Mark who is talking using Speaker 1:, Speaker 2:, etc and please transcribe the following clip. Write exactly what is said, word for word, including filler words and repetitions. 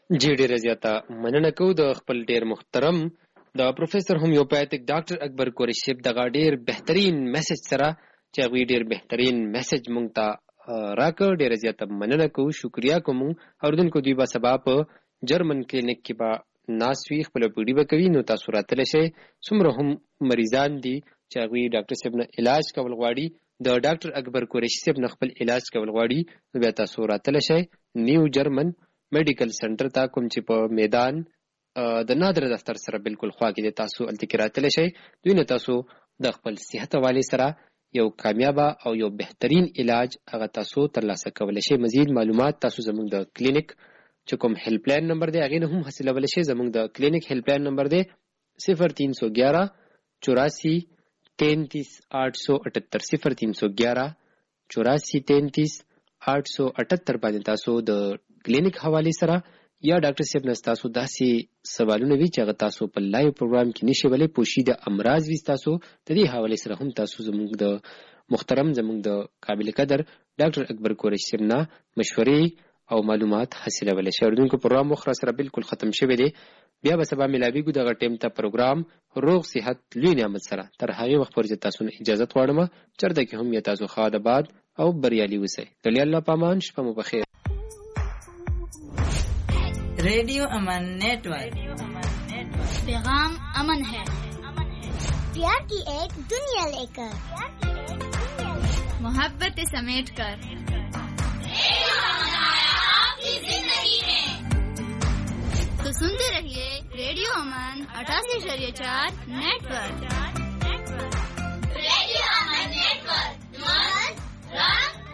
Speaker 1: جی ډېر زیاته مننه کوو د خپل ډېر محترم د پروفیسور هومیوپیتیک ډاکټر اکبر قریشي صاحب دغه ډېر بهترین میسج سره چې هغوی ډېر بهترین میسج موږ ته راکړ. ډېره زیاته مننه کوو، شکریا کوو. اورېدونکو دوی به سبا په جرمن کلینیک کې به ناست وي، خپله پیډي به کوي. نو تاسو راتلی شئ. څومره هم مریضان دي چې هغوی ډاکټر صاحب نه علاج کول غواړي، د ډاکټر اکبر قریشي صاحب نه خپل علاج کول غواړي، نو بیا تاسو راتلی شئ نیو جرمن میډیکل سنټر ته، کوم چې په میدان د نادر دفتر سره بالکل خوا کې دی. تاسو هلته کې راتلی شئ. دوی نه تاسو د خپل صحت حوالې سره یو کامیابه او یو بهترین علاج هغه تاسو ترلاسه کولی شئ. مزید معلومات تاسو زموږ د کلینیک چې کوم هیلپ لاین نمبر دی هغې نه هم حاصلولی شئ. زموږ د کلینیک هیلپ لاین نمبر دی صفر تین سو گیارہ چوراسی تینتیس آٹھ سو اٹھتر صفر تین سو گیارہ چوراسی تینتیس آٹھ سو اٹھتر باندې تاسو د کلینیک حواله سره یا ډاکټر صاحب نه تاسو داسې سوالونه وي چې هغه تاسو په لایو پروګرام کې نشئ ولی پوښي د امراض وي تاسو د دې حواله سره هم تاسو زموږ د محترم زموږ د قابل قدر ډاکټر اکبر قریشي صاحب نه مشورې او معلومات حاصلولی شئ. اورېدونکو پروګرام وخت راسره بالکل ختم شوی دی، بیا به سبا میلاویږو دغه ټیم ته پروګرام روغ صحت لوی نعمت سره. تر هغې وخت پورې تاسو نه اجازت غواړم چېرته کې هم یا تاسو ښاد آباد او بریالي اوسئ. د الله پامان، شپه مو بخیر.
Speaker 2: रेडियो अमन नेटवर्क
Speaker 3: पैगाम अमन है, प्यार की एक दुनिया लेकर, मोहब्बत समेट कर आपकी जिंदगी में। तो सुनते रहिए रेडियो अमन अठासी शरीय चार नेटवर्क.